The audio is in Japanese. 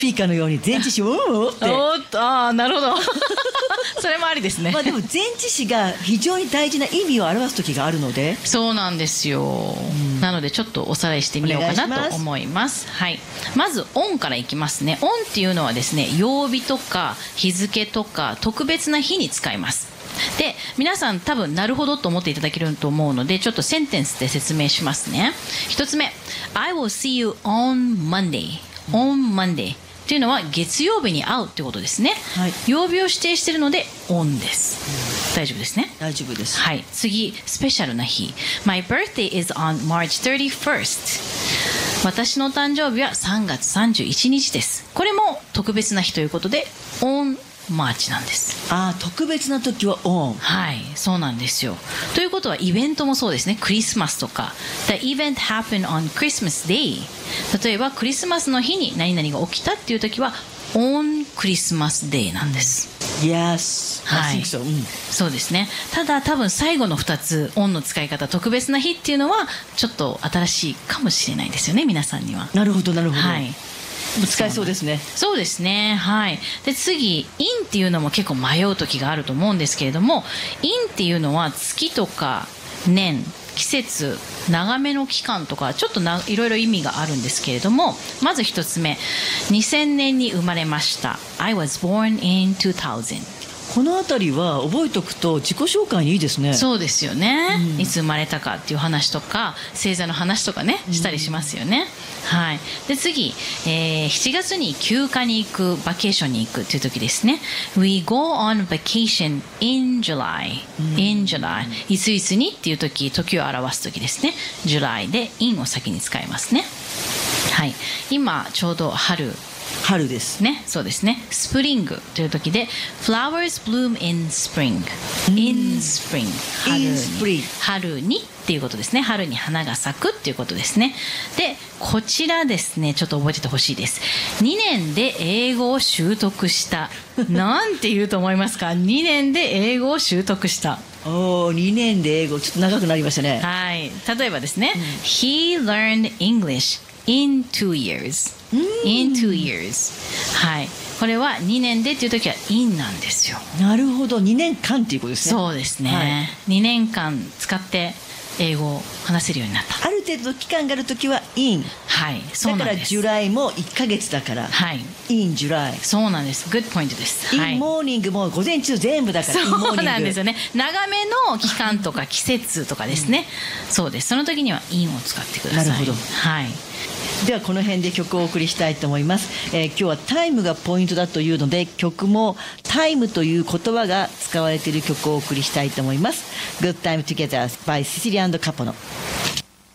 ピーカーのように前置詞をっておっと、なるほどそれもありですね。 まあでも前置詞が非常に大事な意味を表す時があるので、 そうなんですよ、なのでちょっとおさらいしてみようかなと思います。はい、まず on からいきますね。on っていうのはですね、曜日とか日付とか特別な日に使います。で、皆さん多分なるほどと思っていただけると思うので、ちょっとセンテンスで説明しますね。一つ目、 I will see you on Monday on Monday っていうのは月曜日に会うってことですね、 はい、 曜日を指定しているので on です、大丈夫ですね。 大丈夫です。 はい、次、スペシャルな日。 My birthday is on March 31st。 私の誕生日は3月31日です。これも特別な日ということで on March なんです。 特別な時は on。 はい、そうなんですよ。ということはイベントもそうですね。クリスマスとか The event happened on Christmas Day。 例えばクリスマスの日に何々が起きたっていう時は on Christmas Day なんです。 Yes、 はい、 I think so、 そうですね。ただ多分最後の2つ on の使い方、特別な日っていうのはちょっと新しいかもしれないですよね、皆さんには。 なるほどなるほど、 はい、 使えそうですね。 そうですね。はい。で、次 in っていうのも結構迷う時があると思うんですけれども、 in っていうのは月とか年、季節、長めの期間とかちょっといろいろ意味があるんですけれども、まず一つ目、2000年に生まれました。 I was born in 2000。 このあたりは覚えておくと自己紹介にいいですね。 そうですよね、いつ生まれたかっていう話とか星座の話とかねしたりしますよね、はい。で、次、7月に休暇に行く、バケーションに行くっていう時ですね。 We go on vacation in July、in July、 いついつにっていう時を表す時ですね。 July で in を先に使いますね。はい、今ちょうど春ですね。そうですね。スプリングという時で Flowers bloom in spring、in spring、 春にっていうことですね。春に花が咲くっていうことですね。で、こちらですね、ちょっと覚えててほしいです。2年で英語を習得したなんて言うと思いますか？2年で英語を習得した。 2年で英語、ちょっと長くなりましたね。 はい。例えばですね、He learned English in 2 years。in 2 years。 はい、これは2年でっていう時は in なんですよ。 なるほど、2年間っていうことですね。 そうですね、2年間使って英語を話せるようになった。 ある程度の期間がある時は in。 はい、そうなんです。 だからジュライも1ヶ月だから、 はい、 in ジュライ。 そうなんです。グッドポイントです。 in モーニングも午前中全部だから、 そうなんですよね。長めの期間とか季節とかですね、そうです。その時には in を使ってください。 なるほど。 はい。 ではこの辺で曲をお送りしたいと思います。今日はタイムがポイントだというので、曲もタイムという言葉が使われている曲をお送りしたいと思います。Good Time Together by Cecilia and Capono。